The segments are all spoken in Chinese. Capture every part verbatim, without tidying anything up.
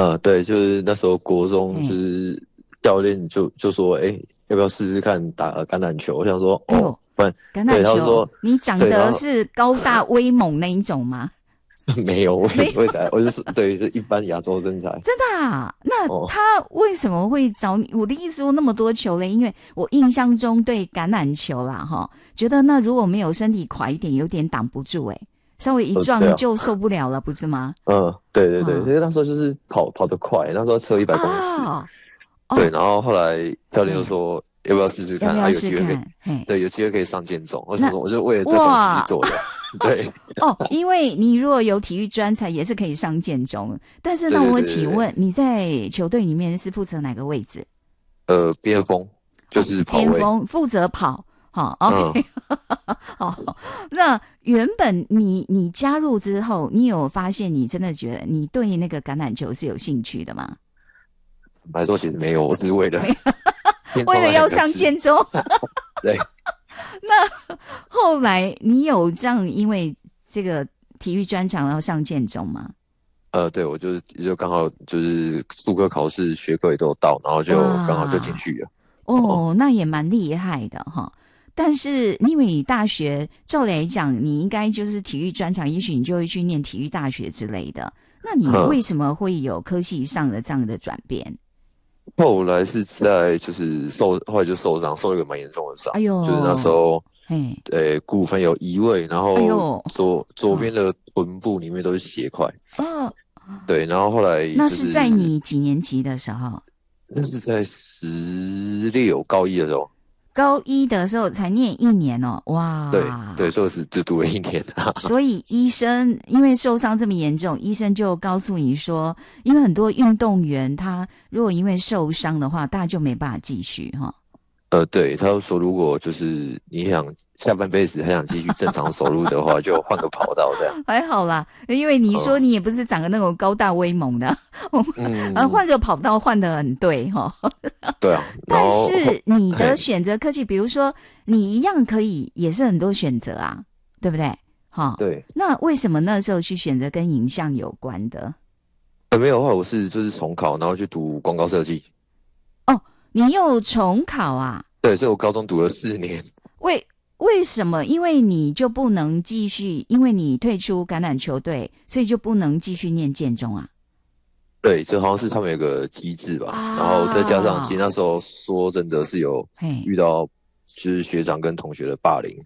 呃，对，就是那时候国中，就是教练就就说，哎、欸，要不要试试看打橄榄球？我想说， 哎呦， 哦，不然， 橄榄对，他球， 说， 你长对，然后得是高大威猛那一种吗？ 没有，我没有， 为啥？我就是对，是一般亚洲身材。 真的啊？那哦， 他为什么会找你？我的意思说那么多球类，因为我印象中对橄榄球啦，哈，觉得那如果没有身体快一点，有点挡不住、欸，哎，稍微一呃，对啊， 撞就受不了了，不是吗？ 嗯，对对对， 啊因为那时候就是跑跑得快，那时候测一百公尺， 哦对， 哦， 然后后来教练就嘿， 说要不要试试看啊， 要不要有机会可以， 试看？嘿， 对，有机会可以上建中。我想那说，我就为了这种去哇做的，对， 哦，因为你如果有体育专才，也是可以上建中。但是那我对对对对对， 请问，你在球队里面是负责哪个位置？ 呃，边锋就哦， 是跑边位， 锋负责跑。好嗯， ，OK，好。那原本你你加入之后，你有发现你真的觉得你对那个橄榄球是有兴趣的吗？ 来说其实没有，我是为了没， 变为装了要上了两个字， 建中。 对， 那后来你有这样因为这个体育专长然后上建中吗？ 呃，对我就是就刚好就是数科考试学科也都有到，然后就刚好就进哇， 去了。哦， 哦，那也蛮厉害的哈。但是因为你大学照理来讲，你应该就是体育专长，也许你就会去念体育大学之类的。那你为哼， 什么会有科系上的这样的转变？ 后来是在就是受，后来就受伤，受了一个蛮严重的伤， 哎就是那时呦， 候， 嘿， 呃，骨盆有移位，然后哎呦， 左左边哦， 的臀部里面都是血块， 哦， 对，然后后来就那是在是你几年级的时候？ 那是在十六高一的时候， 高一的时候才念一年哦， 对对， 哇！ 所以是只读了一年啊， 所以医生因为受伤这么严重，医生就告诉你说，因为很多运动员他如果因为受伤的话，大家就没办法继续哈。 呃，对，他就说如果就是你想下半辈子还想继续正常走路的话，就换个跑道这样， 还好啦，因为你说哦、 你也不是长得那种高大威猛的，我们呃嗯， 换个跑道换得很对哈。 对啊，然但后后是你的嘿， 选择科技，比如说你一样可以，也是很多选择啊，对不对？好， 对。 那为什么那时候去选择跟影像有关的？ 呃，没有的话，我是就是重考，然后去读广告设计。 哦，你又重考啊？ 对，所以我高中读了四年。 为为什么？因为你就不能继续，因为你退出橄榄球队，所以就不能继续念建中啊？ 对，这好像是他们有个机制吧。然后再加上，其实啊， 那时候说真的是有嘿， 遇到就是学长跟同学的霸凌。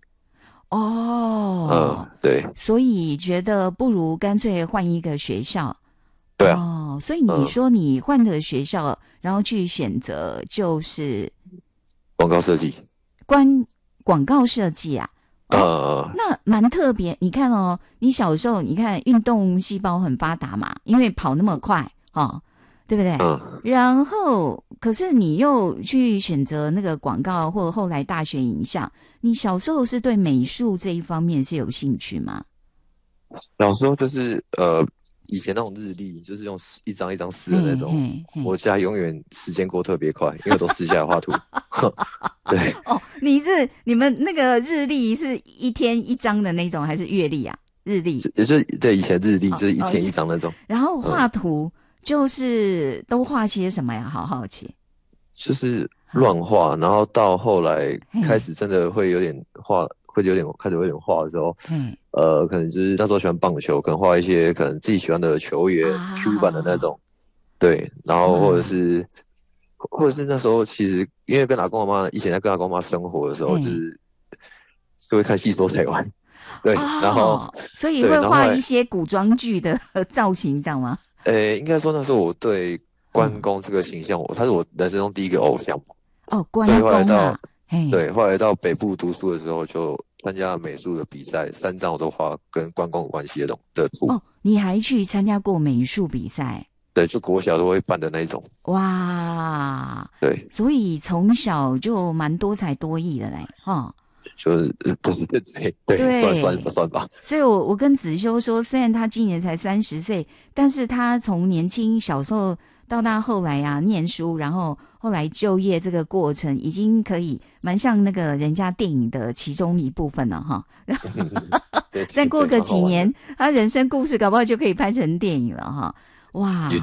哦， 嗯，对， 所以觉得不如干脆换一个学校。 对啊， 哦，所以你嗯， 说你换个学校，然后去选择就是广告设计。 关广告设计啊？哦， 呃， 那蛮特别。你看哦，你小时候你看运动细胞很发达嘛，因为跑那么快哦，对不对？ 嗯， 然后，可是你又去选择那个广告，或者后来大学影像，你小时候是对美术这一方面是有兴趣吗？ 小时候就是呃，以前那种日历，就是用一张一张撕的那嘿种。 嘿嘿， 我家永远时间过特别快，因为我都撕下来画图。对， 哦，你是你们那个日历是一天一张的那种，还是月历啊？日历， 就也就是对以前日历哦哦， 就是一天一是， 张那种。 然后嗯。 画图就是都画些什么呀？好好奇。 就是啊， 乱画，然后到后来开嘿， 始真的会有点画，会有点开始会有点画的时候， 嘿， 呃，可能就是那时候喜欢棒球，可能画一些可能自己喜欢的球员 Q 版的那啊， 种，对，然后或者哇， 是或者是那时候其实因为跟阿公阿妈以前在跟阿公阿妈生活的时候，就嘿， 是就会看戏说台湾，对，然后哦，所以对， 会然后后来画一些古装剧的造型，这样吗？ 呃，应该说那时候我对关嗯， 公这个形象，我他是我人生中第一个偶像。 哦， 对， 关后来到公啊，嘿， 对，后来到北部读书的时候，就参加美术的比赛，三张我都画跟关公有关系的东的图。 哦，你还去参加过美术比赛， 对，就国小都会办的那一种。 哇， 对， 所以从小就蛮多才多艺的嘞，哈、 就是呃对对对对，算算对， 算吧。 所以我我跟子修说，虽然他今年才三十岁，但是他从年轻小时候到他后来啊念书，然后后来就业这个过程，已经可以蛮像那个人家电影的其中一部分了哈。 对对对， 再过个蛮好玩的。 几年，他人生故事搞不好就可以拍成电影了哈。哇，